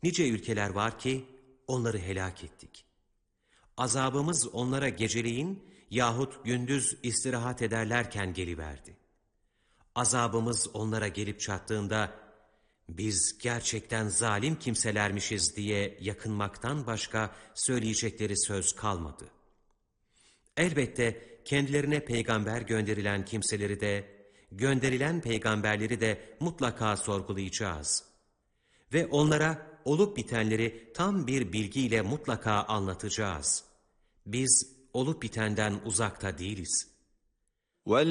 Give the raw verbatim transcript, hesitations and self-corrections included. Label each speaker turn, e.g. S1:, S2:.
S1: Nice ülkeler var ki onları helak ettik. Azabımız onlara geceleyin yahut gündüz istirahat ederlerken geliverdi. Azabımız onlara gelip çattığında biz gerçekten zalim kimselermişiz diye yakınmaktan başka söyleyecekleri söz kalmadı. Elbette kendilerine peygamber gönderilen kimseleri de, gönderilen peygamberleri de mutlaka sorgulayacağız. Ve onlara olup bitenleri tam bir bilgiyle mutlaka anlatacağız. Biz olup bitenden uzakta değiliz.